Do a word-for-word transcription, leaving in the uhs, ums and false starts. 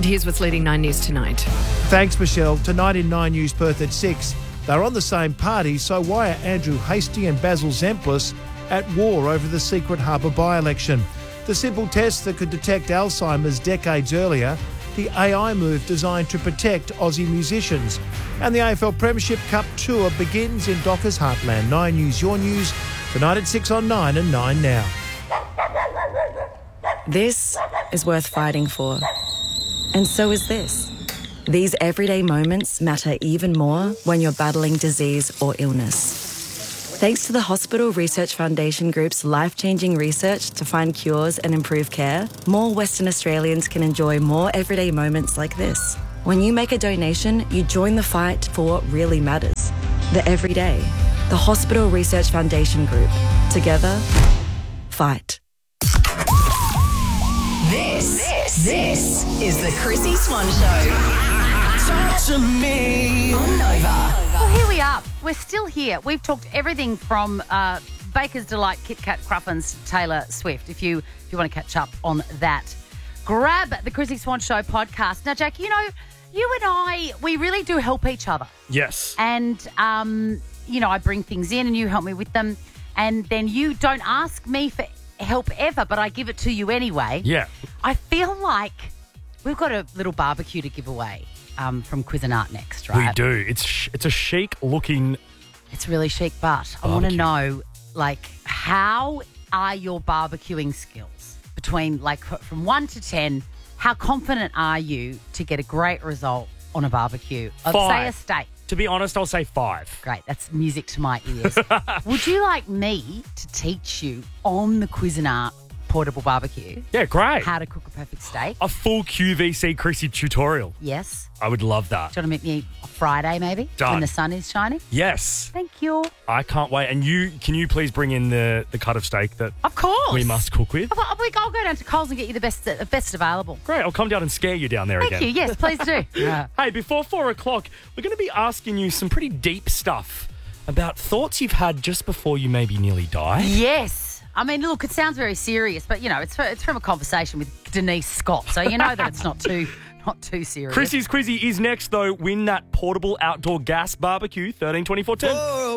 And here's what's leading Nine News tonight. Thanks, Michelle. Tonight in Nine News Perth at six. They're on the same party, so why are Andrew Hastie and Basil Zemplis at war over the Secret Harbour by-election? The simple test that could detect Alzheimer's decades earlier, the A I move designed to protect Aussie musicians. And the A F L Premiership Cup Tour begins in Dockers heartland. Nine News, your news, tonight at six on Nine and Nine Now. This is worth fighting for. And so is this. These everyday moments matter even more when you're battling disease or illness. Thanks to the Hospital Research Foundation Group's life-changing research to find cures and improve care, more Western Australians can enjoy more everyday moments like this. When you make a donation, you join the fight for what really matters. The everyday. The Hospital Research Foundation Group. Together, fight. This, this, this is the Chrissy Swan Show. Talk to me on Nova. Well, here we are. We're still here. We've talked everything from uh, Baker's Delight, Kit Kat Cruffins, Taylor Swift. If you if you want to catch up on that, grab the Chrissy Swan Show podcast. Now, Jack, you know, you and I, we really do help each other. Yes. And, um, you know, I bring things in and you help me with them. And then you don't ask me for help ever, but I give it to you anyway. Yeah. I feel like we've got a little barbecue to give away um, from Cuisinart next, right? We do. It's sh- it's a chic looking. It's really chic, but I want to know, like, how are your barbecuing skills? Between, like, from one to ten, how confident are you to get a great result on a barbecue? Of, Five. say, a steak. To be honest, I'll say five. Great. That's music to my ears. Would you like me to teach you on the Cuisinart portable barbecue Yeah, great. how to cook a perfect steak? A full Q V C Chrissy tutorial. Yes. I would love that. Do you want to meet me on Friday, maybe? Done. When the sun is shining? Yes. Thank you. I can't wait. And you, can you please bring in the, the cut of steak that Of course. we must cook with? I'll, I'll, I'll go down to Coles and get you the best the best available. Great. I'll come down and scare you down there Thank again. you. Yes, please do. Yeah. Hey, before four o'clock, we're going to be asking you some pretty deep stuff about thoughts you've had just before you maybe nearly die. Yes. I mean, look, it sounds very serious, but, you know, it's it's from a conversation with Denise Scott, so you know that it's not too not too serious. Chrissy's Quizzy is next, though. Win that portable outdoor gas barbecue, thirteen twenty-four ten.